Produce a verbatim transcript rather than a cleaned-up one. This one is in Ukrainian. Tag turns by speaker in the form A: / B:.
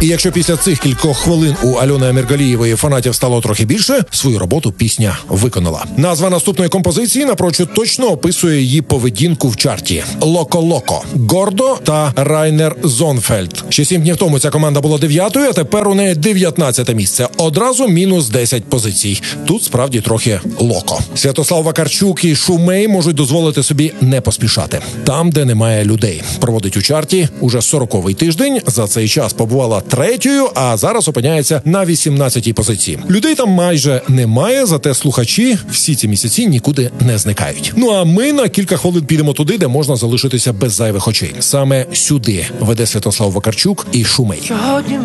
A: І якщо після цих кількох хвилин у Альони Аміргалієвої фанатів стало трохи більше, свою роботу пісня виконала. Назва наступної композиції напрочуд точно описує її поведінку в чарті. «Локо-Локо», «Гордо» та «Райнер Зонфельд». Ще сім днів тому ця команда була дев'ятою, а тепер у неї дев'ятнадцяте місце. Одразу мінус десять позицій. Тут справді трохи локо. Святослав Вакарчук і Шумей можуть дозволити собі не поспішати. Там, де немає людей. Проводить у чарті уже сороковий тиждень. За цей час побувала третьою, а зараз опиняється на вісімнадцятій позиції. Людей там майже немає, зате слухачі всі ці місяці нікуди не зникають. Ну а ми на кілька хвилин підемо туди, де можна залишитися без зайвих очей. Саме сюди веде Святослав Вакарчук і Шумей.